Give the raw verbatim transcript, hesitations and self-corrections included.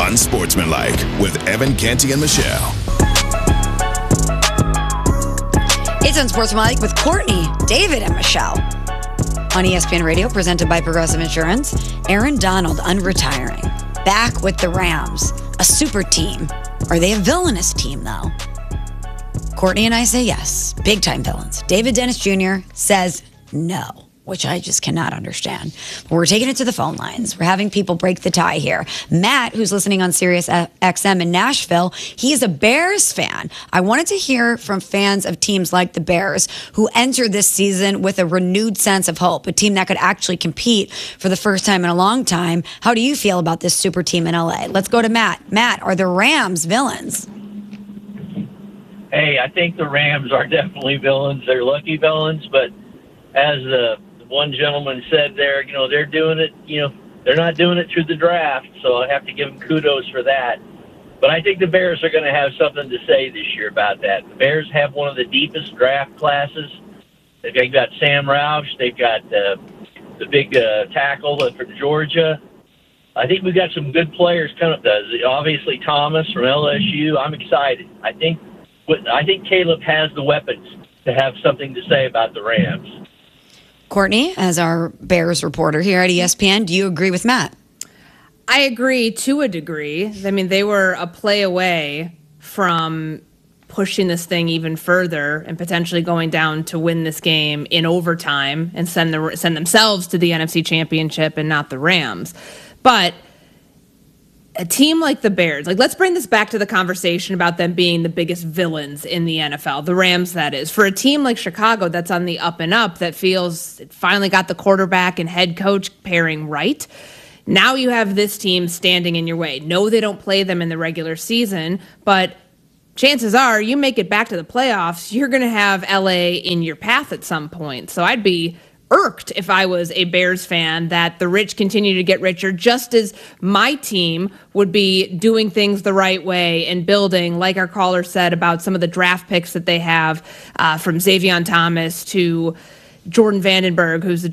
Unsportsmanlike with Evan Canty and Michelle. It's Unsportsmanlike with Courtney, David, and Michelle. On E S P N Radio, presented by Progressive Insurance, Aaron Donald unretiring. Back with the Rams, a super team. Are they a villainous team, though? Courtney and I say yes, big-time villains. David Dennis Junior says no, which I just cannot understand. But we're taking it to the phone lines. We're having people break the tie here. Matt, who's listening on Sirius X M in Nashville, he is a Bears fan. I wanted to hear from fans of teams like the Bears who entered this season with a renewed sense of hope, a team that could actually compete for the first time in a long time. How do you feel about this super team in L A? Let's go to Matt. Matt, are the Rams villains? Hey, I think the Rams are definitely villains. They're lucky villains, but as the one gentleman said there, you know, they're doing it, you know, they're not doing it through the draft, so I have to give them kudos for that. But I think the Bears are going to have something to say this year about that. The Bears have one of the deepest draft classes. They've got Sam Roush. They've got uh, the big uh, tackle from Georgia. I think we've got some good players coming up. Obviously, Thomas from L S U. I'm excited. I think I think Caleb has the weapons to have something to say about the Rams. Courtney, as our Bears reporter here at E S P N, do you agree with Matt? I agree to a degree. I mean, they were a play away from pushing this thing even further and potentially going down to win this game in overtime and send the send themselves to the N F C Championship and not the Rams. But a team like the Bears, like let's bring this back to the conversation about them being the biggest villains in the N F L, the Rams, that is. For a team like Chicago that's on the up and up, that feels it finally got the quarterback and head coach pairing right, now you have this team standing in your way. No, they don't play them in the regular season, but chances are you make it back to the playoffs, you're going to have L A in your path at some point. So I'd be irked if I was a Bears fan that the rich continue to get richer, just as my team would be doing things the right way and building, like our caller said about some of the draft picks that they have, uh, from Xavier Thomas to Jordan Vandenberg, who's the